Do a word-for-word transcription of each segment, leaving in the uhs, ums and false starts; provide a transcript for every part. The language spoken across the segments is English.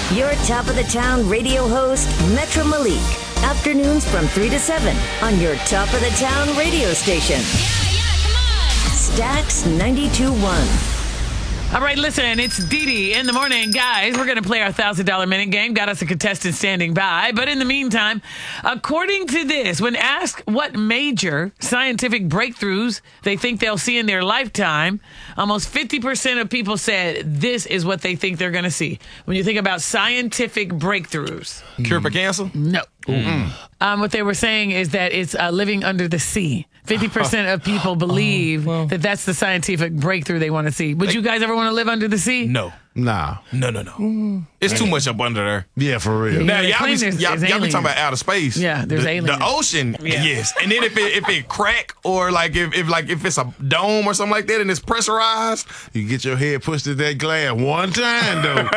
Your top of the town radio host, Metro Malik. Afternoons from three to seven on your top of the town radio station. Yeah, yeah, come on. Stax ninety-two point one. All right, listen, it's Dee Dee in the morning. Guys, we're going to play our one thousand dollars minute game. Got us a contestant standing by. But in the meantime, according to this, when asked what major scientific breakthroughs they think they'll see in their lifetime, almost fifty percent of people said this is what they think they're going to see. When you think about scientific breakthroughs. Cure for cancer? No. Um, what they were saying is that it's uh, living under the sea. fifty percent of people believe oh, well. that that's the scientific breakthrough they want to see. Would you guys ever want to live under the sea? No. Nah. No, no, no. Mm. It's too much up under there. Yeah, for real. Now, Yeah, y'all, be, there's- y'all, there's y'all be talking aliens. about outer space. Yeah, there's the, aliens. The ocean, Yeah. yes. And then if it if it crack or like if, if like if it's a dome or something like that and it's pressurized, You get your head pushed in that glass one time, though.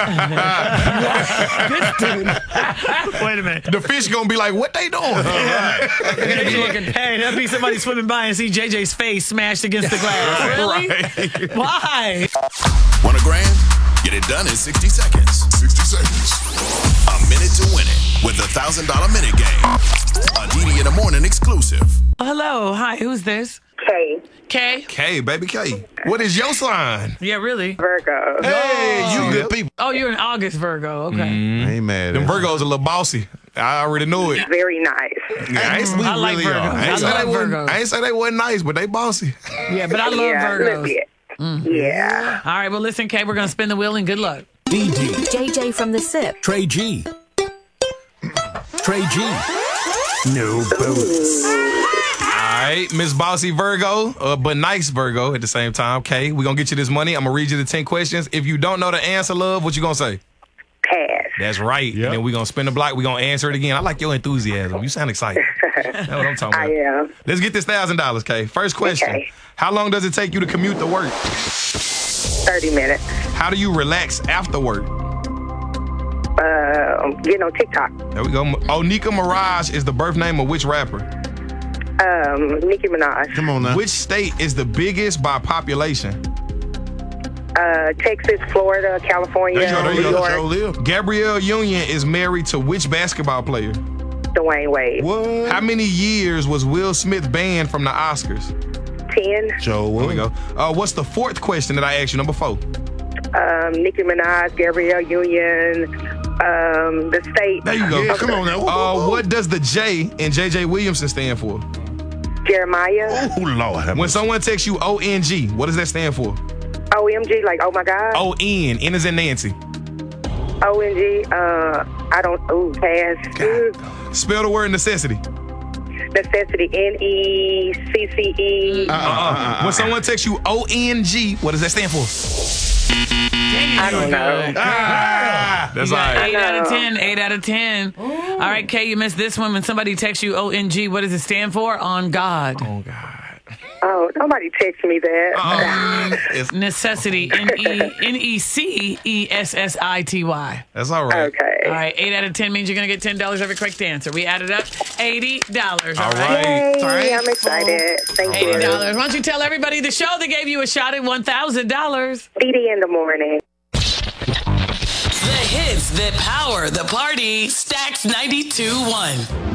Wait a minute. the fish gonna be like, what they doing? Hey, that'd be somebody swimming by and see J J's face smashed against the glass. Really? Right. Why? Want a grand? Get it done in sixty seconds. sixty seconds. A minute to win it with the one thousand dollars minute game. A Dee Dee in the morning exclusive. Hello. Hi. Who's this? K. Kay? K, baby K. What is your sign? Yeah, really? Virgo. Hey, You good people. Oh, you're an August Virgo. Okay. I ain't mad Them at you. Virgos a little bossy. I already knew it. Very nice. Yeah, I, ain't, We I like really Virgos. are. I, I ain't say love they wasn't, Virgos. I ain't say they wasn't nice, but they bossy. Yeah, but I love yeah, a little Virgos. bit. Yeah. All right. Well, listen, Kay, we're going to spin the wheel and good luck. D D, J J from the SIP. Trey G. Trey G. No bonus. All right, Miss Bossy Virgo, uh, but nice Virgo at the same time. Okay, we're going to get you this money. I'm going to read you the ten questions. If you don't know the answer, love, what you going to say? Pass. That's right. Yep. And then we're going to spin the block. We're going to answer it again. I like your enthusiasm. You sound excited. That's what I'm talking I about. am. Let's get this one thousand dollars, Kay. First question. Okay. How long does it take you to commute to work? thirty minutes. How do you relax after work? Uh, getting on TikTok. There we go. Onika Mirage is the birth name of which rapper? Um, Nicki Minaj. Come on now. Which state is the biggest by population? Uh, Texas, Florida, California, There you go, there you New go. Show York, live. Gabrielle Union is married to which basketball player? Dwayne Wade. What? How many years was Will Smith banned from the Oscars? ten. Joe, There we go. Uh, what's the fourth question that I asked you? Number four. Um, Nicki Minaj, Gabrielle Union, um, the state. There you go. Yeah, come on now. Woo, Uh, woo, woo. what does the J in J J Williamson stand for? Jeremiah. Oh, Lord. have When mercy. someone texts you O N G, what does that stand for? O M G, like, oh my God. O N. N is in Nancy. O N G, uh, I don't, ooh, pass. Ooh, Spell the word necessity. necessity, N E C C E. Uh-uh. When someone texts you O N G, what does that stand for? I don't know. Ah, that's You all got right. eight out of ten. Eight out of ten. All right, Kay, you missed this one. When somebody texts you O N G, what does it stand for? On God. Oh, God. Oh, nobody text me that. Uh, it's, Necessity. N E N E C E S S I T Y. that's all right. Okay. All right, eight out of ten means you're going to get ten dollars every quick answer. We added up eighty dollars. All All right. right. Yay, I'm excited. Thank eighty you. dollars. Why don't you tell everybody the show that gave you a shot at one thousand dollars? D D in the morning. The hits that power the party. Stax ninety-two point one.